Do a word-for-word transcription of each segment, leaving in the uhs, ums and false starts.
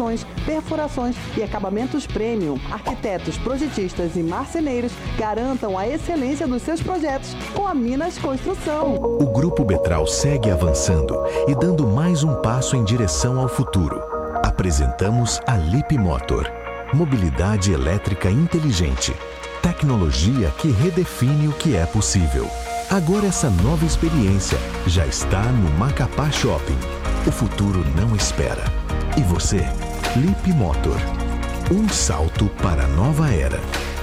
fundações, perfurações e acabamentos premium. Arquitetos, projetistas e marceneiros garantam a excelência dos seus projetos com a Minas Construção. O Grupo Betral segue avançando e dando mais um passo em direção ao futuro. Apresentamos a Leapmotor. Mobilidade elétrica inteligente. Tecnologia que redefine o que é possível. Agora essa nova experiência já está no Macapá Shopping. O futuro não espera. E você? Leapmotor. Um salto para a nova era.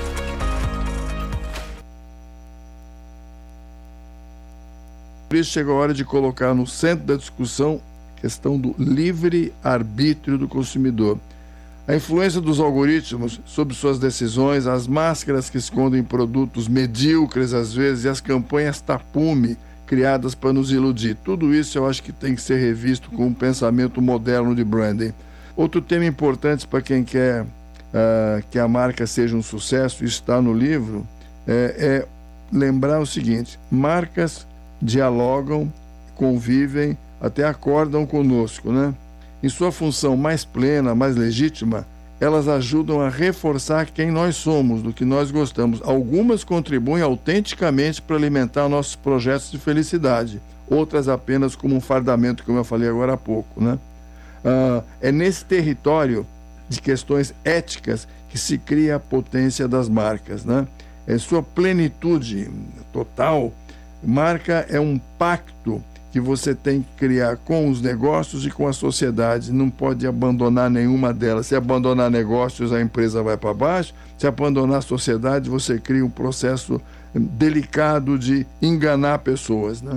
Por isso chegou a hora de colocar no centro da discussão a questão do livre-arbítrio do consumidor. A influência dos algoritmos sobre suas decisões, as máscaras que escondem produtos medíocres às vezes e as campanhas tapume criadas para nos iludir. Tudo isso eu acho que tem que ser revisto com um pensamento moderno de branding. Outro tema importante para quem quer uh, que a marca seja um sucesso, isso está no livro, é, é lembrar o seguinte: marcas dialogam, convivem, até acordam conosco, né? Em sua função mais plena, mais legítima, elas ajudam a reforçar quem nós somos, do que nós gostamos. Algumas contribuem autenticamente para alimentar nossos projetos de felicidade, outras apenas como um fardamento, como eu falei agora há pouco, né? Ah, é nesse território de questões éticas que se cria a potência das marcas, né? Em sua plenitude total, marca é um pacto que você tem que criar com os negócios e com a sociedade. Não pode abandonar nenhuma delas. Se abandonar negócios, a empresa vai para baixo. Se abandonar a sociedade, você cria um processo delicado de enganar pessoas, né?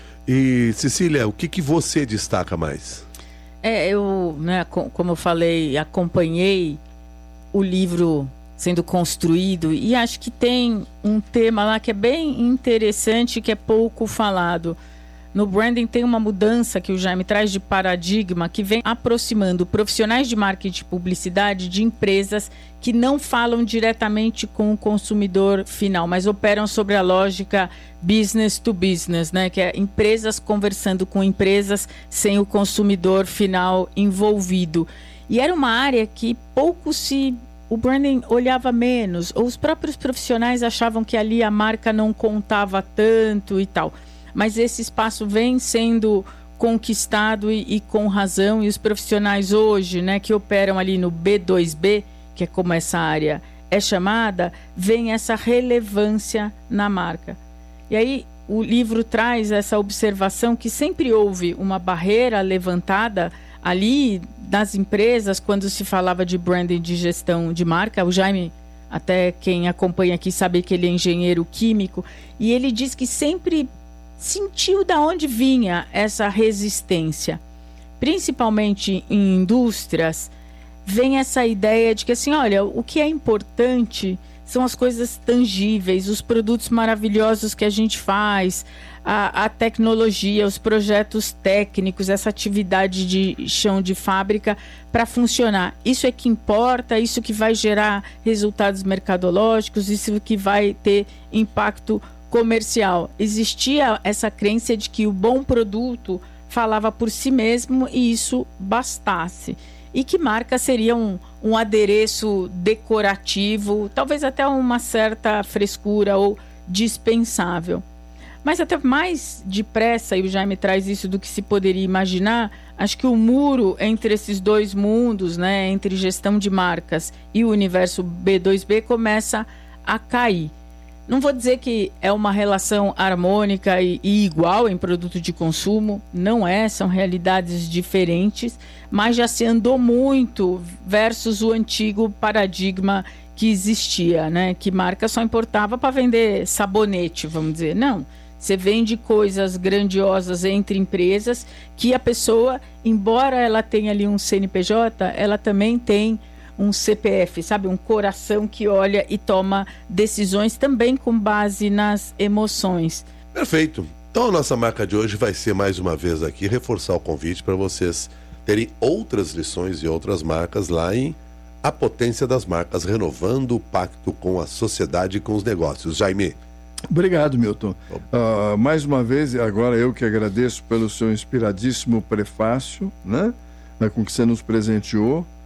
E, Cecília, o que, que você destaca mais? É, eu, né, como eu falei, acompanhei o livro sendo construído e acho que tem um tema lá que é bem interessante, que é pouco falado. No branding tem uma mudança que o Jaime traz de paradigma que vem aproximando profissionais de marketing e publicidade de empresas que não falam diretamente com o consumidor final, mas operam sobre a lógica business to business, né? Que é empresas conversando com empresas sem o consumidor final envolvido. E era uma área que pouco se... o branding olhava menos, ou os próprios profissionais achavam que ali a marca não contava tanto e tal. Mas esse espaço vem sendo conquistado e, e com razão, e os profissionais hoje, né, que operam ali no B dois B, que é como essa área é chamada, vem essa relevância na marca. E aí o livro traz essa observação que sempre houve uma barreira levantada ali das empresas quando se falava de branding, de gestão de marca. O Jaime, até quem acompanha aqui sabe que ele é engenheiro químico, e ele diz que sempre sentiu de onde vinha essa resistência. Principalmente em indústrias, vem essa ideia de que assim, olha, o que é importante são as coisas tangíveis, os produtos maravilhosos que a gente faz, a, a tecnologia, os projetos técnicos, essa atividade de chão de fábrica para funcionar. Isso é que importa, isso que vai gerar resultados mercadológicos, isso que vai ter impacto comercial. Existia essa crença de que o bom produto falava por si mesmo e isso bastasse. E que marca seria um, um adereço decorativo, talvez até uma certa frescura ou dispensável. Mas até mais depressa, e o Jaime traz isso do que se poderia imaginar, acho que o muro entre esses dois mundos, né, entre gestão de marcas e o universo B dois B, começa a cair. Não vou dizer que é uma relação harmônica e, e igual em produto de consumo, não é, são realidades diferentes, mas já se andou muito versus o antigo paradigma que existia, né? Que marca só importava para vender sabonete, vamos dizer. Não, você vende coisas grandiosas entre empresas que a pessoa, embora ela tenha ali um C N P J, ela também tem um C P F, sabe? Um coração que olha e toma decisões também com base nas emoções. Perfeito. Então a nossa marca de hoje vai ser mais uma vez aqui reforçar o convite para vocês terem outras lições e outras marcas lá em A Potência das Marcas, renovando o pacto com a sociedade e com os negócios. Jaime. Obrigado, Milton. Uh, mais uma vez, agora eu que agradeço pelo seu inspiradíssimo prefácio, né? Com que você nos presenteou.